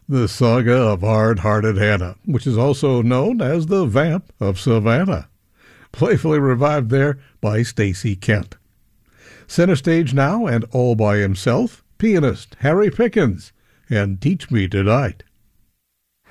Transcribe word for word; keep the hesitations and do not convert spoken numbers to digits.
The Saga of Hard-Hearted Hannah, which is also known as the Vamp of Savannah. Playfully revived there by Stacey Kent. Center stage now and all by himself, pianist Harry Pickens and Teach Me Tonight.